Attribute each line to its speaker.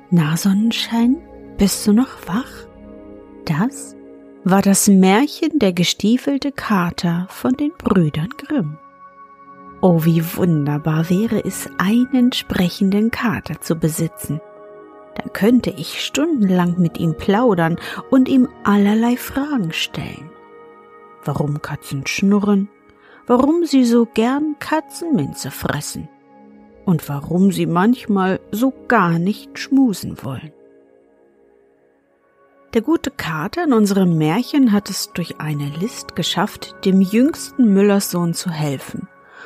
Speaker 1: Na, Sonnenschein, bist du noch wach? Das war das Märchen Der gestiefelte Kater von den Brüdern Grimm. Oh, wie wunderbar wäre es, einen sprechenden Kater zu besitzen. Dann könnte ich stundenlang mit ihm plaudern und ihm allerlei Fragen stellen. Warum Katzen schnurren, warum sie so gern Katzenminze fressen und warum sie manchmal so gar nicht schmusen wollen. Der gute Kater in unserem Märchen hat es durch eine List geschafft, dem jüngsten Müllerssohn zu helfen.